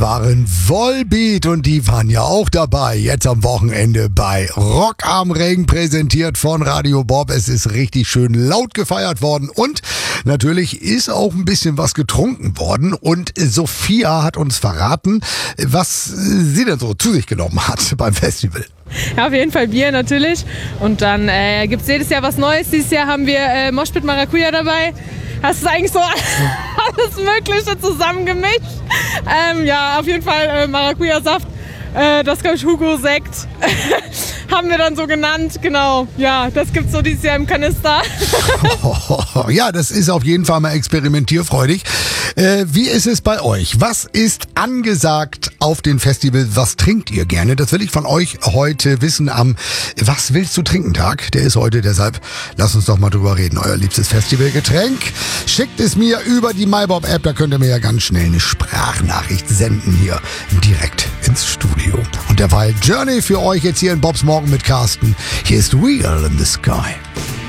waren Volbeat und die waren ja auch dabei. Jetzt am Wochenende bei Rock am Ring, präsentiert von Radio Bob. Es ist richtig schön laut gefeiert worden und natürlich ist auch ein bisschen was getrunken worden. Und Sophia hat uns verraten, was sie denn so zu sich genommen hat beim Festival. Ja, auf jeden Fall Bier natürlich. Und dann gibt es jedes Jahr was Neues. Dieses Jahr haben wir Moshpit Maracuja dabei. Das ist eigentlich so alles Mögliche zusammengemischt. Ja, auf jeden Fall Maracuja-Saft. Das glaube ich Hugo-Sekt. Haben wir dann so genannt, genau. Ja, das gibt's so dieses Jahr im Kanister. Ja, das ist auf jeden Fall mal experimentierfreudig. Wie ist es bei euch? Was ist angesagt auf den Festivals? Was trinkt ihr gerne? Das will ich von euch heute wissen am Was willst du trinken Tag? Der ist heute, deshalb lasst uns doch mal drüber reden. Euer liebstes Festivalgetränk. Schickt es mir über die MyBob-App, da könnt ihr mir ja ganz schnell eine Sprachnachricht senden hier direkt ins Studio. Und derweil Journey für euch jetzt hier in Bobs Morgen mit Carsten. Hier ist Real in the Sky.